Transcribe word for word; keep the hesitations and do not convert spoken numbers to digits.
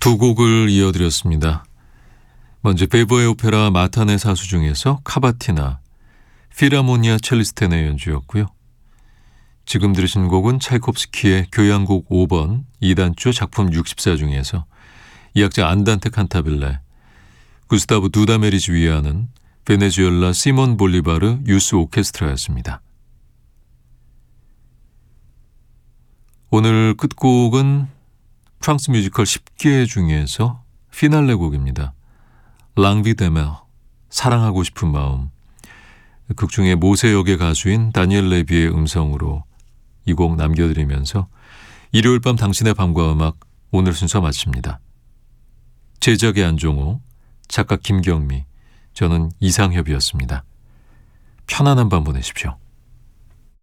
두 곡을 이어드렸습니다. 먼저 베버의 오페라 마타네 사수 중에서 카바티나, 필하모니아 첼리스텐의 연주였고요. 지금 들으신 곡은 차이콥스키의 교향곡 오 번 이 단조 작품 육십사 중에서 이 악장 안단테 칸타빌레, 구스타브 두다메리 지휘하는 베네수엘라 시몬 볼리바르 유스 오케스트라였습니다. 오늘 끝곡은 프랑스 뮤지컬 십 개 중에서 피날레 곡입니다. 랑비 데메어, 사랑하고 싶은 마음. 극 중에 모세 역의 가수인 다니엘 레비의 음성으로 이 곡 남겨드리면서 일요일 밤 당신의 밤과 음악 오늘 순서 마칩니다. 제작의 안종호, 작가 김경미, 저는 이상협이었습니다. 편안한 밤 보내십시오.